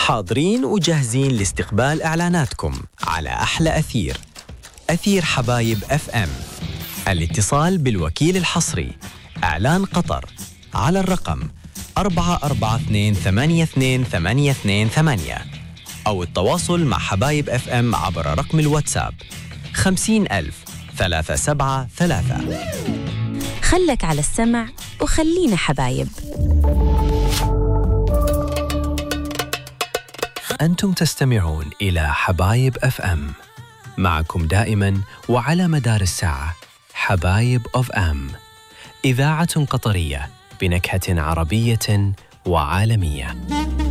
حاضرين وجاهزين لاستقبال إعلاناتكم على أحلى أثير، أثير حبايب FM. الاتصال بالوكيل الحصري إعلان قطر على الرقم 44282828 أو التواصل مع حبايب FM عبر رقم الواتساب 50373. خلك على السمع وخلينا حبايب. أنتم تستمعون إلى حبايب FM، معكم دائما وعلى مدار الساعة. حبايب FM، إذاعة قطرية بنكهة عربية وعالمية.